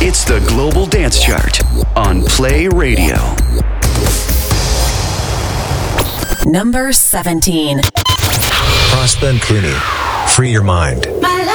It's the Global Dance Chart on Play Radio. Number 17. Prosper and Clooney, Free Your Mind.